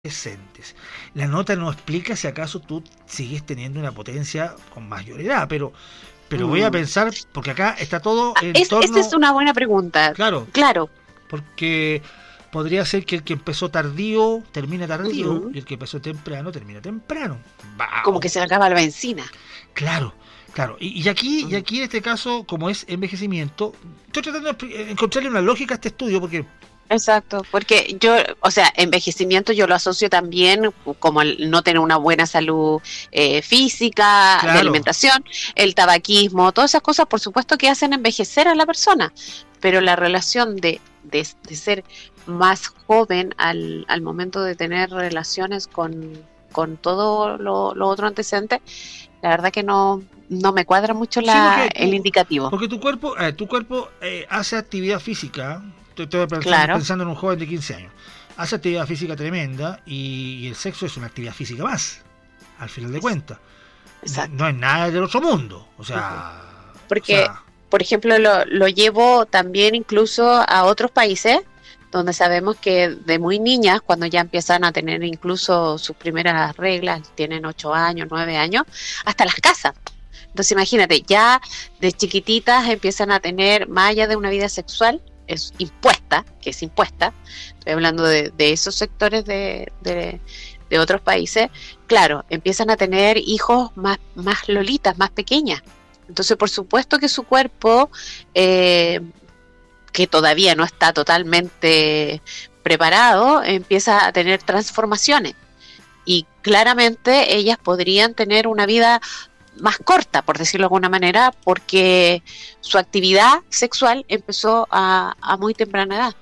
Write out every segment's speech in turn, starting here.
adolescentes. La nota no explica si acaso tú sigues teniendo una potencia con mayor edad, pero voy a pensar, porque acá está todo en torno... Esa es una buena pregunta. Claro, Claro. porque podría ser que el que empezó tardío termina tardío, Uh-huh. y el que empezó temprano termina temprano. Como que se le acaba la benzina. Claro, claro. Y aquí en este caso, como es envejecimiento, estoy tratando de encontrarle una lógica a este estudio, porque... Exacto, porque yo, o sea, envejecimiento yo lo asocio también como el no tener una buena salud física, Claro. de alimentación, el tabaquismo, todas esas cosas, por supuesto que hacen envejecer a la persona, pero la relación de ser más joven al momento de tener relaciones con todo lo otro antecedente, la verdad que no me cuadra mucho el indicativo. Porque tu cuerpo hace actividad física. Estoy Claro. pensando en un joven de 15 años. Hace actividad física tremenda y el sexo es una actividad física más, al final de cuentas. No es nada del otro mundo. O sea... Porque, por ejemplo, lo llevo también incluso a otros países donde sabemos que de muy niñas, cuando ya empiezan a tener incluso sus primeras reglas, tienen 8 años, 9 años, hasta las casas. Entonces imagínate, ya de chiquititas empiezan a tener, más allá de una vida sexual, es impuesta, estoy hablando de esos sectores de otros países, claro, empiezan a tener hijos más lolitas, más pequeñas. Entonces, por supuesto que su cuerpo, que todavía no está totalmente preparado, empieza a tener transformaciones. Y claramente ellas podrían tener una vida más corta, por decirlo de alguna manera, porque su actividad sexual empezó a muy temprana edad.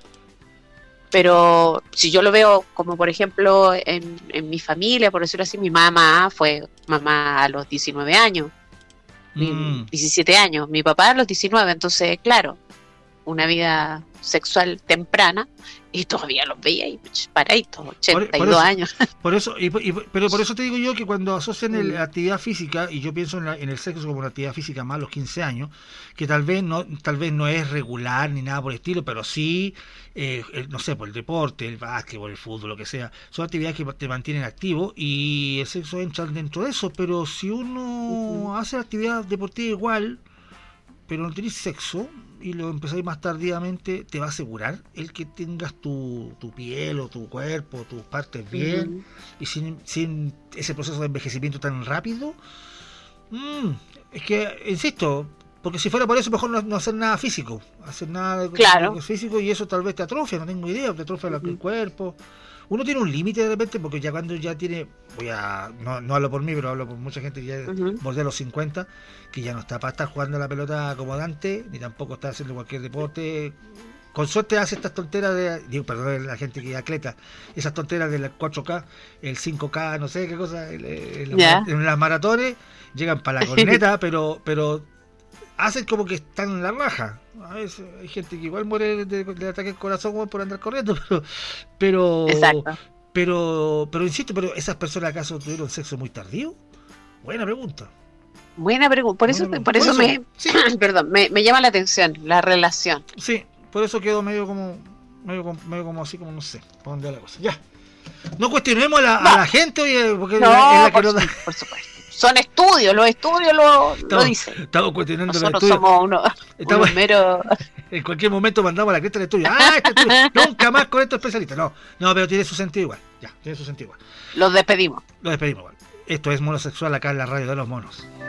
Pero si yo lo veo como, por ejemplo, en mi familia, por decirlo así, mi mamá fue mamá a los 19 años, 17 años, mi papá a los 19, entonces, claro, una vida sexual temprana, y todavía los veía ahí paraditos, 82 años. Pero por eso te digo yo que cuando asocian la actividad física, y yo pienso en el sexo como una actividad física más a los 15 años, que tal vez no es regular ni nada por el estilo, pero sí, no sé, por el deporte, el básquetbol, el fútbol, lo que sea, son actividades que te mantienen activo y el sexo entra dentro de eso. Pero si uno hace actividad deportiva igual, pero no tenés sexo y lo empezáis más tardíamente, te va a asegurar el que tengas tu piel o tu cuerpo, tus partes bien, y sin ese proceso de envejecimiento tan rápido. Es que, insisto, porque si fuera por eso, mejor no hacer nada físico, físico, y eso tal vez te atrofia, no tengo idea, te atrofia el cuerpo. Uno tiene un límite de repente, porque ya cuando ya tiene, no hablo por mí, pero hablo por mucha gente que ya bordea los 50, que ya no está para estar jugando a la pelota como Dante, ni tampoco está haciendo cualquier deporte. Con suerte hace estas tonteras perdón, la gente que es atleta, esas tonteras del 4K, el 5K, no sé qué cosa, en las maratones, llegan para la corneta, pero hacen como que están en la raja. A veces hay gente que igual muere de ataque al corazón por andar corriendo, pero insisto, pero ¿esas personas acaso tuvieron sexo muy tardío? Buena pregunta. Por eso me llama la atención la relación. Sí, por eso quedó medio como así, como no sé, por dónde va la cosa. Ya. No cuestionemos a la gente, oye, porque es la que nos da. Por supuesto. Son estudios, los estudios lo dicen. Estamos cuestionando los estudios. Nosotros somos unos meros... En cualquier momento mandamos a la cresta del estudio. Este estudio, nunca más con estos especialistas. No, pero tiene su sentido igual. Ya, tiene su sentido igual. Los despedimos igual. Esto es Monosexual acá en la radio de los monos.